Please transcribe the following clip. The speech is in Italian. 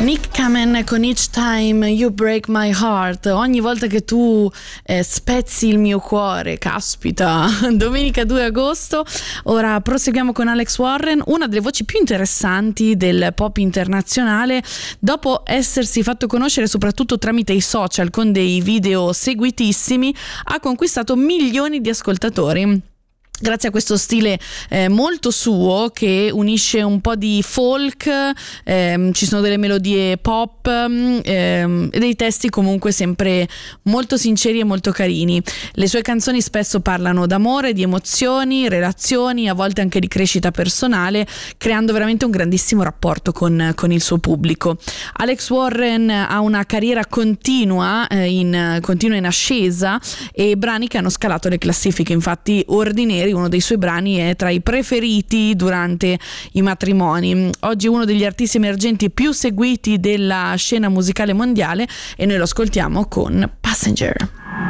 Nick Kamen con Each Time You Break My Heart. Ogni volta che tu spezzi il mio cuore, caspita. Domenica 2 agosto. Ora proseguiamo con Alex Warren, una delle voci più interessanti del pop internazionale. Dopo essersi fatto conoscere soprattutto tramite i social con dei video seguitissimi, ha conquistato milioni di ascoltatori. Grazie a questo stile molto suo, che unisce un po' di folk, ci sono delle melodie pop e dei testi comunque sempre molto sinceri e molto carini. Le sue canzoni spesso parlano d'amore, di emozioni, relazioni, a volte anche di crescita personale, creando veramente un grandissimo rapporto con il suo pubblico. Alex Warren ha una carriera continua in ascesa e brani che hanno scalato le classifiche. Infatti Ordinary, uno dei suoi brani, è tra i preferiti durante i matrimoni. Oggi è uno degli artisti emergenti più seguiti della scena musicale mondiale e noi lo ascoltiamo con Passenger.